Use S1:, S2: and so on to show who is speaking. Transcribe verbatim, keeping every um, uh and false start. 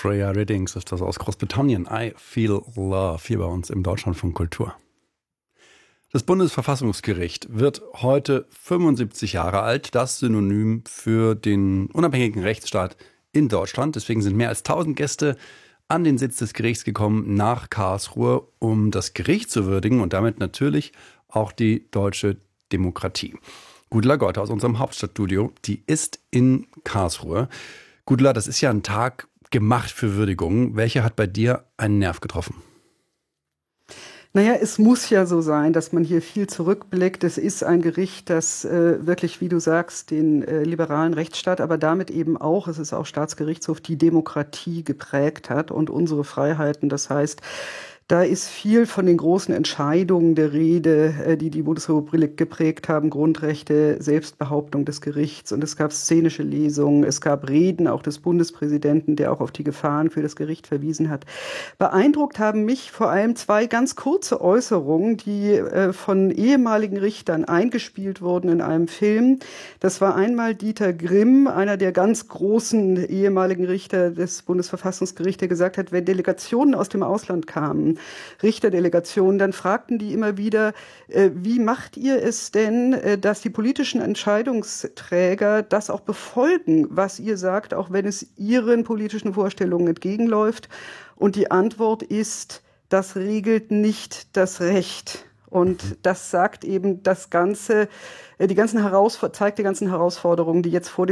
S1: Freya Riddings ist das aus Großbritannien. I Feel Love, hier bei uns im Deutschlandfunk Kultur. Das Bundesverfassungsgericht wird heute fünfundsiebzig Jahre alt, das Synonym für den unabhängigen Rechtsstaat in Deutschland. Deswegen sind mehr als tausend Gäste an den Sitz des Gerichts gekommen nach Karlsruhe, um das Gericht zu würdigen und damit natürlich auch die deutsche Demokratie. Gudula Geuter aus unserem Hauptstadtstudio, die ist in Karlsruhe. Gudula, das ist ja ein Tag gemacht für Würdigungen. Welche hat bei dir einen Nerv getroffen?
S2: Naja, es muss ja so sein, dass man hier viel zurückblickt. Es ist ein Gericht, das äh, wirklich, wie du sagst, den äh, liberalen Rechtsstaat, aber damit eben auch, es ist auch Staatsgerichtshof, die Demokratie geprägt hat und unsere Freiheiten. Das heißt, da ist viel von den großen Entscheidungen der Rede, die die Bundesrepublik geprägt haben, Grundrechte, Selbstbehauptung des Gerichts. Und es gab szenische Lesungen, es gab Reden auch des Bundespräsidenten, der auch auf die Gefahren für das Gericht verwiesen hat. Beeindruckt haben mich vor allem zwei ganz kurze Äußerungen, die äh, von ehemaligen Richtern eingespielt wurden in einem Film. Das war einmal Dieter Grimm, einer der ganz großen ehemaligen Richter des Bundesverfassungsgerichts, der gesagt hat, wenn Delegationen aus dem Ausland kamen, Richterdelegationen, dann fragten die immer wieder, äh, wie macht ihr es denn, äh, dass die politischen Entscheidungsträger das auch befolgen, was ihr sagt, auch wenn es ihren politischen Vorstellungen entgegenläuft? Und die Antwort ist, das regelt nicht das Recht. Und das sagt eben das Ganze, äh, die ganzen Herausfor- zeigt die ganzen Herausforderungen, die jetzt vor dem